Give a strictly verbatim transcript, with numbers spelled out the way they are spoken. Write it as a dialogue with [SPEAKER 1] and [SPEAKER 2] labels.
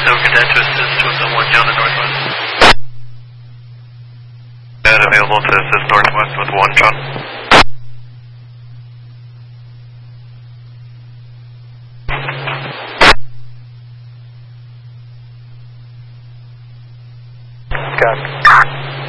[SPEAKER 1] seven cadet to assist with the one John to northwest.
[SPEAKER 2] Cadet available to assist northwest with one John. Got